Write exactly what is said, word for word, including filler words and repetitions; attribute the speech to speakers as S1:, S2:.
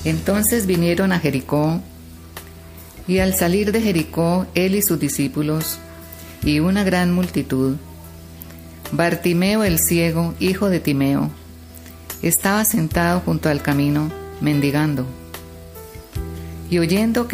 S1: Entonces vinieron a Jericó, y al salir de Jericó, él y sus discípulos, y una gran multitud, Bartimeo el ciego, hijo de Timeo, estaba sentado junto al camino, mendigando. Y oyendo que